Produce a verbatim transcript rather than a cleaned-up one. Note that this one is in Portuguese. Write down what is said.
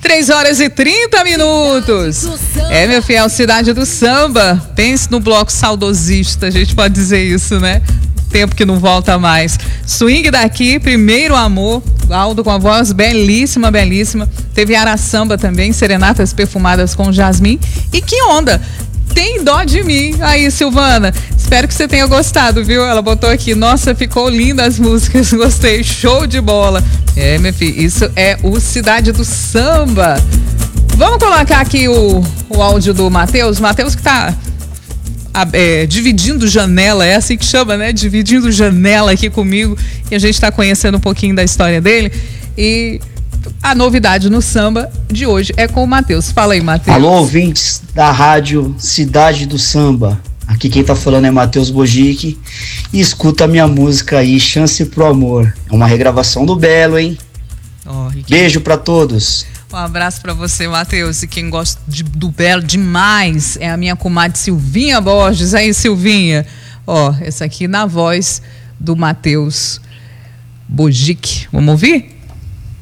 três horas e trinta minutos. É, meu fiel, Cidade do Samba. Pense no bloco saudosista, a gente pode dizer isso, né? Tempo que não volta mais. Swing daqui, Primeiro Amor, Aldo com a voz belíssima, belíssima. Teve Araçamba também, Serenatas Perfumadas com Jasmim. E Que Onda, Tem Dó de Mim. Aí, Silvana, espero que você tenha gostado, viu? Ela botou aqui, nossa, ficou linda as músicas, gostei, show de bola. É, meu filho, isso é o Cidade do Samba. Vamos colocar aqui o, o áudio do Matheus. Matheus que tá é, dividindo janela, é assim que chama, né? Dividindo janela aqui comigo. E a gente tá conhecendo um pouquinho da história dele. E a novidade no samba de hoje é com o Matheus. Fala aí, Matheus. Alô, ouvintes da rádio Cidade do Samba. Aqui quem tá falando é Matheus Bojic. E escuta a minha música aí, Chance pro Amor. É uma regravação do Belo, hein? Oh, que... Beijo pra todos. Um abraço pra você, Matheus. E quem gosta de, do Belo demais é a minha comadre Silvinha Borges. Aí, Silvinha. Ó, essa aqui na voz do Matheus Bojic. Vamos ouvir?